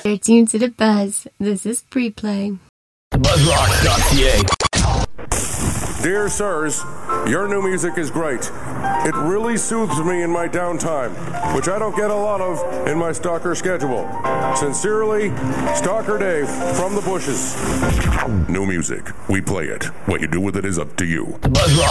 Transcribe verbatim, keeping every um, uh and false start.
You're tuned to the Buzz. This is Pre-Play. buzz rock dot c a. Dear sirs, your new music is great. It really soothes me in my downtime, which I don't get a lot of in my stalker schedule. Sincerely, Stalker Dave from the bushes. New music. We play it. What you do with it is up to you. buzz rock